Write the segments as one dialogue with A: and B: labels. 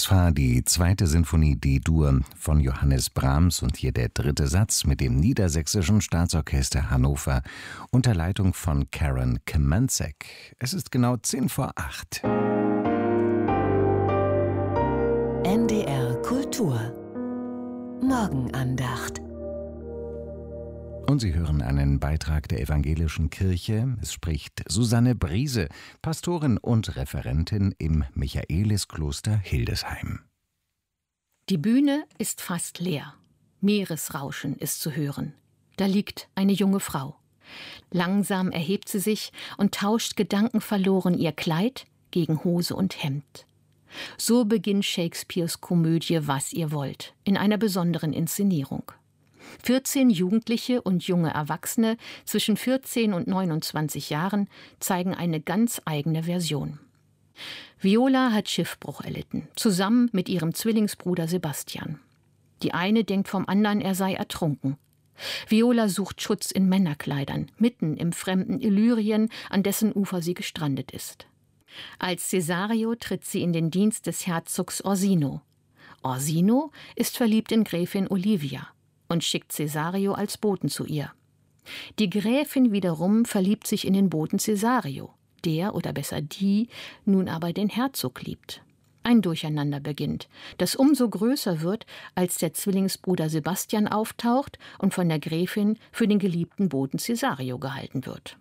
A: Das war die 2. Sinfonie D-Dur von Johannes Brahms und hier der 3. Satz mit dem Niedersächsischen Staatsorchester Hannover unter Leitung von Karen Kamencek. Es ist genau 7:10.
B: NDR Kultur Morgenandacht.
A: Und Sie hören einen Beitrag der Evangelischen Kirche. Es spricht Susanne Briese, Pastorin und Referentin im Michaeliskloster Hildesheim.
C: Die Bühne ist fast leer. Meeresrauschen ist zu hören. Da liegt eine junge Frau. Langsam erhebt sie sich und tauscht gedankenverloren ihr Kleid gegen Hose und Hemd. So beginnt Shakespeares Komödie »Was ihr wollt« in einer besonderen Inszenierung. 14 Jugendliche und junge Erwachsene zwischen 14 und 29 Jahren zeigen eine ganz eigene Version. Viola hat Schiffbruch erlitten, zusammen mit ihrem Zwillingsbruder Sebastian. Die eine denkt vom anderen, er sei ertrunken. Viola sucht Schutz in Männerkleidern, mitten im fremden Illyrien, an dessen Ufer sie gestrandet ist. Als Cesario tritt sie in den Dienst des Herzogs Orsino. Orsino ist verliebt in Gräfin Olivia und schickt Cesario als Boten zu ihr. Die Gräfin wiederum verliebt sich in den Boten Cesario, der, oder besser die, nun aber den Herzog liebt. Ein Durcheinander beginnt, das umso größer wird, als der Zwillingsbruder Sebastian auftaucht und von der Gräfin für den geliebten Boten Cesario gehalten wird.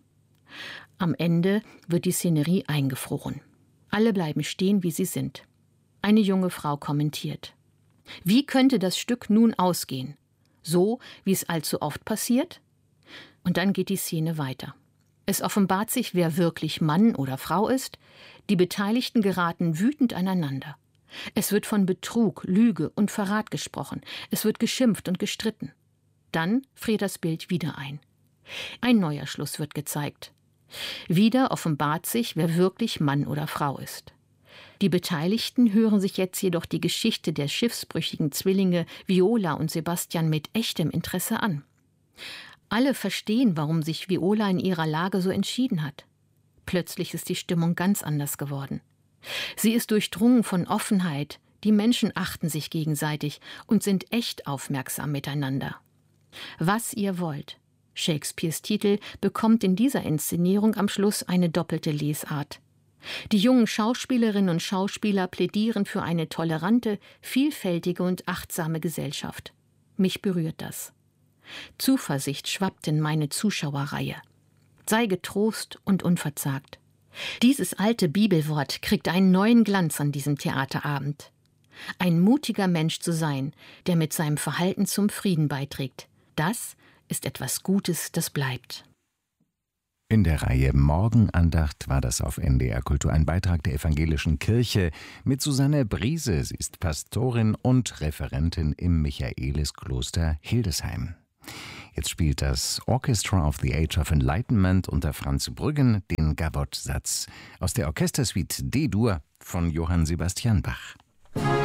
C: Am Ende wird die Szenerie eingefroren. Alle bleiben stehen, wie sie sind. Eine junge Frau kommentiert: Wie könnte das Stück nun ausgehen? So, wie es allzu oft passiert? Und dann geht die Szene weiter. Es offenbart sich, wer wirklich Mann oder Frau ist. Die Beteiligten geraten wütend aneinander. Es wird von Betrug, Lüge und Verrat gesprochen. Es wird geschimpft und gestritten. Dann friert das Bild wieder ein. Ein neuer Schluss wird gezeigt. Wieder offenbart sich, wer wirklich Mann oder Frau ist. Die Beteiligten hören sich jetzt jedoch die Geschichte der schiffsbrüchigen Zwillinge Viola und Sebastian mit echtem Interesse an. Alle verstehen, warum sich Viola in ihrer Lage so entschieden hat. Plötzlich ist die Stimmung ganz anders geworden. Sie ist durchdrungen von Offenheit, die Menschen achten sich gegenseitig und sind echt aufmerksam miteinander. Was ihr wollt. Shakespeares Titel bekommt in dieser Inszenierung am Schluss eine doppelte Lesart. Die jungen Schauspielerinnen und Schauspieler plädieren für eine tolerante, vielfältige und achtsame Gesellschaft. Mich berührt das. Zuversicht schwappt in meine Zuschauerreihe. Sei getrost und unverzagt. Dieses alte Bibelwort kriegt einen neuen Glanz an diesem Theaterabend. Ein mutiger Mensch zu sein, der mit seinem Verhalten zum Frieden beiträgt, das ist etwas Gutes, das bleibt.
A: In der Reihe Morgenandacht war das auf NDR Kultur ein Beitrag der Evangelischen Kirche mit Susanne Briese. Sie ist Pastorin und Referentin im Michaeliskloster Hildesheim. Jetzt spielt das Orchestra of the Age of Enlightenment unter Franz Brüggen den Gavotte-Satz aus der Orchestersuite D-Dur von Johann Sebastian Bach.